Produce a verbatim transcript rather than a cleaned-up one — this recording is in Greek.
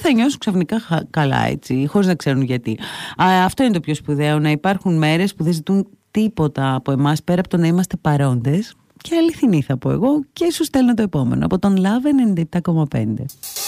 θα νιώσουν ξαφνικά καλά, έτσι, χωρίς να ξέρουν γιατί. Α, αυτό είναι το πιο σπουδαίο, να υπάρχουν μέρες που δεν ζητούν τίποτα από εμάς πέρα από το να είμαστε παρόντες. Και αληθινή θα πω εγώ, και σου στέλνω το επόμενο από τον Love ενενήντα επτά κόμμα πέντε.